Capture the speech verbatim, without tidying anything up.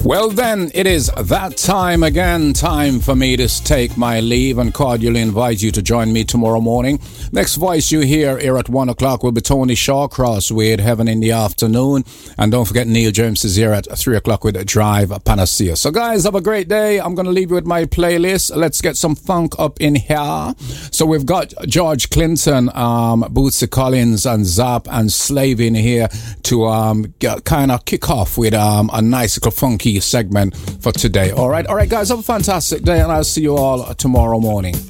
Well then, it is that time again, time for me to take my leave and cordially invite you to join me tomorrow morning. Next voice you hear here at one o'clock will be Tony Shawcross with Heaven in the Afternoon. And don't forget Neil James is here at three o'clock with Drive Panacea. So guys, have a great day. I'm going to leave you with my playlist. Let's get some funk up in here. So we've got George Clinton, um, Bootsy Collins and Zap and Slave in here to um, kind of kick off with um, a nice little funky segment for today. All right, all right, guys, have a fantastic day, and I'll see you all tomorrow morning.